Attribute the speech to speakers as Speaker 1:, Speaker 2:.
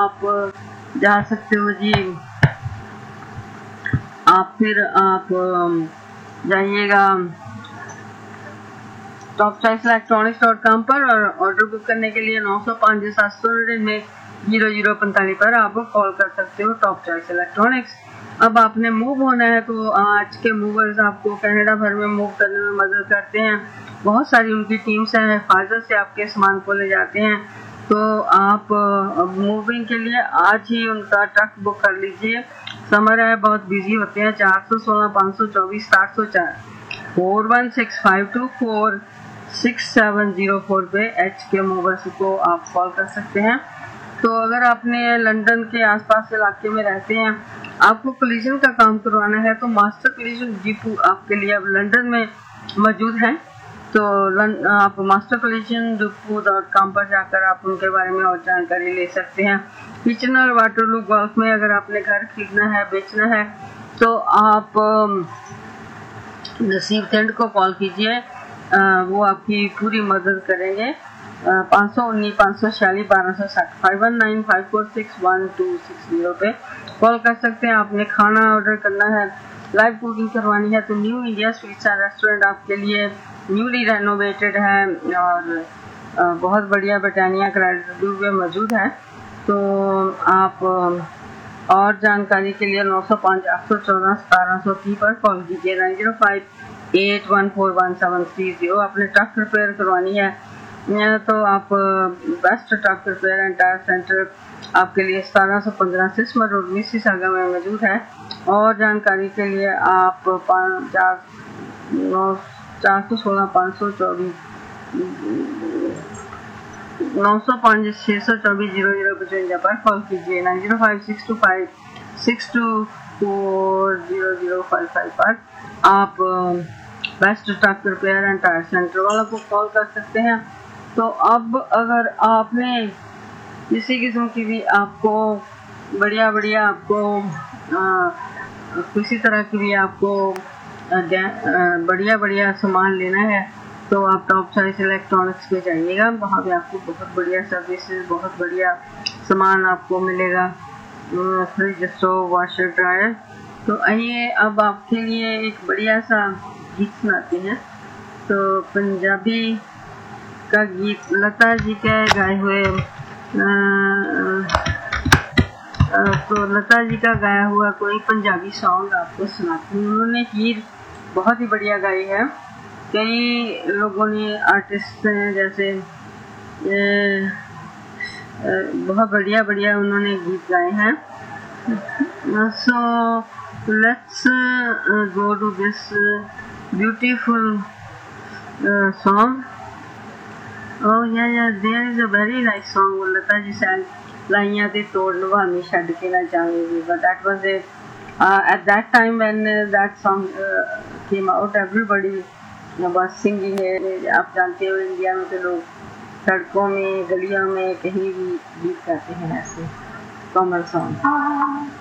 Speaker 1: आप जा सकते हो जी। आप जाइएगा topchoiceelectronics.com पर और ऑर्डर बुक करने के लिए 905-799-0045 पर आप कॉल कर सकते हो टॉप चॉइस इलेक्ट्रॉनिक्स। अब आपने मूव होना है तो आज के मूवर्स आपको कनाडा भर में मूव करने में मदद करते हैं। बहुत सारी उनकी टीम्स हैं, हिफाजत से आपके सामान को ले जाते हैं। तो आप मूविंग के लिए आज ही उनका ट्रक बुक कर लीजिए। समर है, बहुत बिजी होते हैं। 416-524-704 4165246704 पे एच के मूवर्स को आप कॉल कर सकते हैं। तो अगर आपने लंदन के आसपास इलाके में रहते हैं, आपको कोलिजन का काम करवाना है तो मास्टर कोलिजन डिपो आपके लिए अब लंदन में मौजूद है। तो आप mastercollision.com पर जाकर आप उनके बारे में और जानकारी ले सकते हैं। किचनर वाटरलू गोल्फ में अगर आपने घर खरीदना है, बेचना है, तो आप नसीब टेंट को कॉल कीजिए, वो आपकी पूरी मदद करेंगे। 519-546-1260 519-546-1260 पे कॉल कर सकते हैं। आपने खाना ऑर्डर करना है, लाइव कुकिंग करवानी है तो new India sweets and restaurant आपके लिए न्यूली रेनोवेटेड है और बहुत बढ़िया ब्रिटानिया क्रेडिट रिव्यू में मौजूद है। तो आप और जानकारी के लिए 905-814-1730 पर कॉल कीजिए। 9058141730। अपने ट्रक रिपेयर करवानी है तो आप best truck repair and tyre centre आपके लिए 1715 सिस्मर रोड मिसिसागा में मौजूद है। और जानकारी के लिए आप 416-524 905-624-0055 पर कॉल कीजिए। 905625-624-0055 पर आप best truck repair and tyre centre वालों को कॉल कर सकते हैं। तो अब अगर आपने किसी किस्म की भी आपको बढ़िया आपको किसी तरह की भी आपको बढ़िया सामान लेना है तो आप टॉप चॉइस इलेक्ट्रॉनिक्स पे जाइएगा। वहाँ पे आपको बहुत बढ़िया सर्विसेज, बहुत बढ़िया सामान आपको मिलेगा। Fridge, stove, washer, dryer. तो आइए अब आपके लिए एक बढ़िया सा गीत सुनाते हैं। तो पंजाबी का गीत लता जी के गाए हुए तो लता जी का गाया हुआ कोई पंजाबी सॉन्ग आपको सुनाती हूँ। उन्होंने हीर बहुत ही बढ़िया गाई है। कई लोगों ने आर्टिस्ट हैं जैसे बहुत बढ़िया उन्होंने गीत गाए हैं। So let's go to this beautiful song. Oh yeah, there is a very nice song Lata ji sang, लाइयां ते तोड़ लवानी छड़ के ना जाएंगे। But that was it. At that time when that song came out, everybody was singing it. आप जानते हो India में तो लोग सड़कों में, गलियों में कहीं भी गीत गाते हैं ऐसे कॉमन सॉन्ग।